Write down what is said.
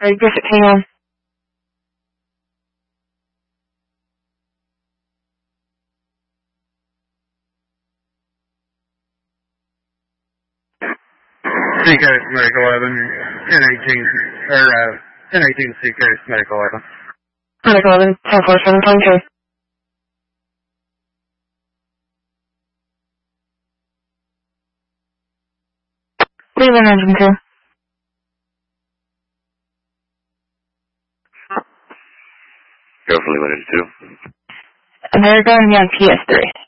Griffith, hang on. Seacoast Medical 11, 1018, or 1018 Seacoast Medical 11. Medical 11, 1047, phone two. Leland engine 2. Go for Leland engine 2. And they're going to be on PS3.